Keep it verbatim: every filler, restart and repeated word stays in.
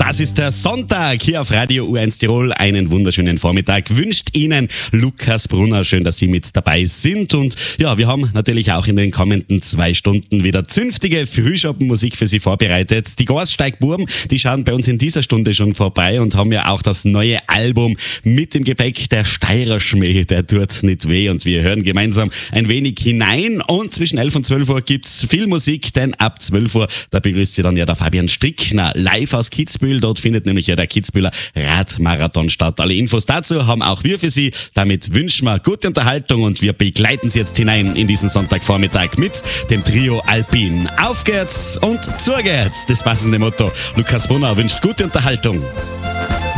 Das ist der Sonntag hier auf Radio U eins Tirol. Einen wunderschönen Vormittag wünscht Ihnen Lukas Brunner. Schön, dass Sie mit dabei sind. Und ja, wir haben natürlich auch in den kommenden zwei Stunden wieder zünftige Frühschoppenmusik für Sie vorbereitet. Die Gasteigbuben, die schauen bei uns in dieser Stunde schon vorbei und haben ja auch das neue Album mit im Gepäck. Der Steirer Schmäh, der tut nicht weh. Und wir hören gemeinsam ein wenig hinein. Und zwischen elf und zwölf Uhr gibt's viel Musik, denn ab zwölf Uhr, da begrüßt Sie dann ja der Fabian Strickner live aus Kitzbühel. Dort findet nämlich ja der Kitzbüheler Radmarathon statt. Alle Infos dazu haben auch wir für Sie. Damit wünschen wir gute Unterhaltung und wir begleiten Sie jetzt hinein in diesen Sonntagvormittag mit dem Trio Alpin. Auf geht's und zu geht's. Das passende Motto. Lukas Brunner wünscht gute Unterhaltung.